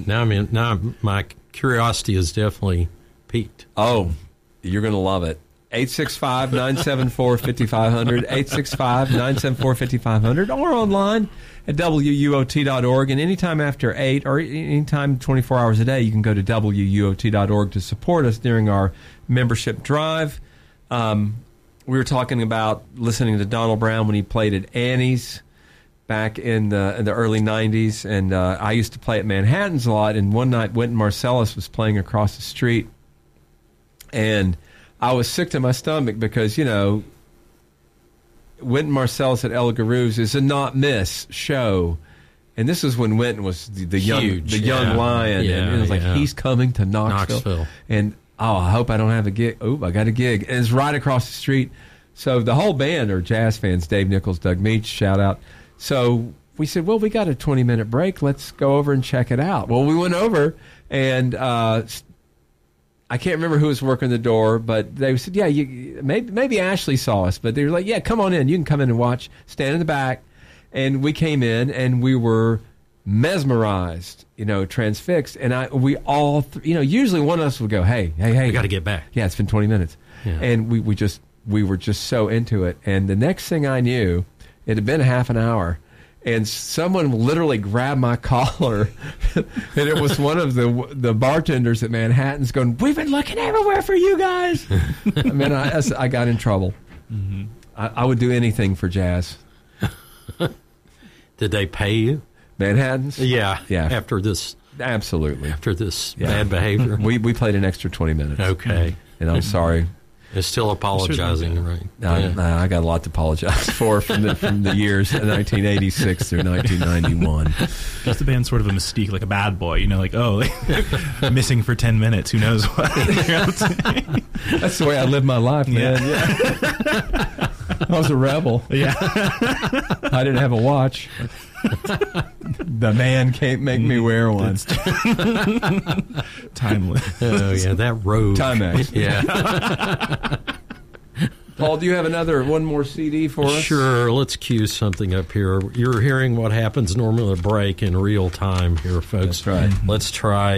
Now my curiosity is definitely piqued. Oh, you're going to love it. 865-974-5500, 865-974-5500, or online at WUOT.org. And anytime after 8 or anytime 24 hours a day, you can go to WUOT.org to support us during our membership drive. We were talking about listening to Donald Brown when he played at Annie's back in the early 90s. And I used to play at Manhattan's a lot. And one night, Wynton Marsalis was playing across the street. And I was sick to my stomach because, Wynton Marsalis at El Garouz is a not-miss show. And this is when Wynton was the young lion. Yeah, and it was like, he's coming to Knoxville. And, I hope I don't have a gig. Oh, I got a gig. And it's right across the street. So the whole band are jazz fans. Dave Nichols, Doug Meach, shout out. So we said, well, we got a 20-minute break. Let's go over and check it out. Well, we went over, and I can't remember who was working the door, but they said, yeah, maybe Ashley saw us. But they were like, yeah, come on in. You can come in and watch. Stand in the back. And we came in, and we were mesmerized, transfixed. And we all, usually one of us would go, hey. We got to get back. Yeah, it's been 20 minutes. Yeah. And we were just so into it. And the next thing I knew, it had been half an hour. And someone literally grabbed my collar, and it was one of the bartenders at Manhattan's going, we've been looking everywhere for you guys. I mean, I got in trouble. Mm-hmm. I would do anything for jazz. Did they pay you? Manhattan's? Yeah. After this. Absolutely. After this bad behavior? We played an extra 20 minutes. Okay. And I'm sorry. They're still apologizing, right? I got a lot to apologize for from the years 1986 through 1991. Gives the band sort of a mystique, like a bad boy, missing for 10 minutes, who knows what. That's the way I live my life, man. Yeah. I was a rebel. Yeah. I didn't have a watch. The man can't make me wear one. Timeless. Oh, yeah, that road. Timex. Yeah. Paul, do you have one more CD for us? Sure. Let's cue something up here. You're hearing what happens normally at a break in real time here, folks. That's right. Let's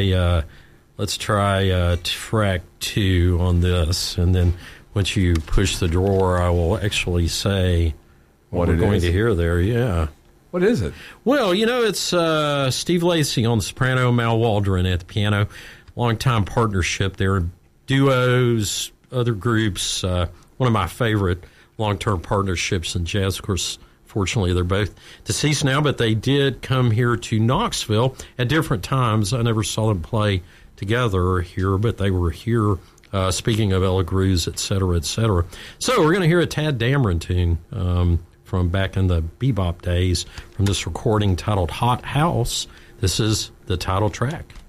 try track 2 on this, and then once you push the drawer, I will actually say what we're going to hear there. Yeah. What is it? Well, it's Steve Lacy on the soprano, Mal Waldron at the piano. Long-time partnership. They're duos, other groups. One of my favorite long-term partnerships in jazz. Of course, fortunately, they're both deceased now, but they did come here to Knoxville at different times. I never saw them play together here, but they were here, speaking of Ella Cruz, et cetera, et cetera. So we're going to hear a Tad Dameron tune from back in the bebop days from this recording titled Hot House. This is the title track.